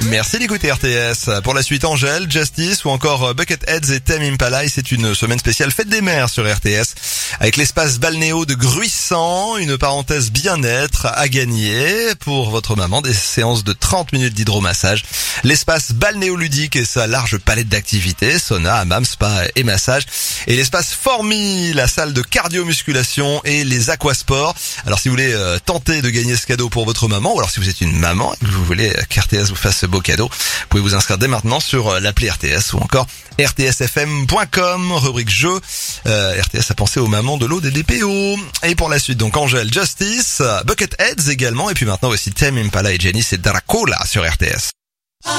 Merci d'écouter RTS. Pour la suite, Angèle, Justice ou encore Bucketheads et Tame Impala. Et c'est une semaine spéciale Fête des Mères sur RTS. Avec l'espace balnéo de Gruissant, une parenthèse bien-être à gagner pour votre maman. Des séances de 30 minutes d'hydromassage. L'espace balnéo ludique et sa large palette d'activités. Sauna, hammam, spa et massage. Et l'espace Formi, la salle de cardio-musculation et les aquasports. Alors si vous voulez tenter de gagner ce cadeau pour votre maman, ou alors si vous êtes une maman et que vous voulez qu'RTS vous fasse ce beau cadeau, vous pouvez vous inscrire dès maintenant sur l'appli RTS ou encore rtsfm.com, rubrique jeu. RTS a pensé aux mamans de l'eau des DPO. Et pour la suite, donc Angèle, Justice, Bucketheads également, et puis maintenant aussi Tame Impala et Jenny, c'est Dracula sur RTS.